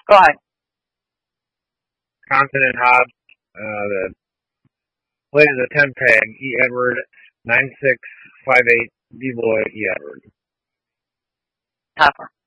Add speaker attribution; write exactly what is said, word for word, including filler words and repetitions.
Speaker 1: Go ahead.
Speaker 2: Consonant Hobbs. Uh, the plate is a ten peg. E. Edward nine six five eight. D boy E. Edward.
Speaker 1: Topper.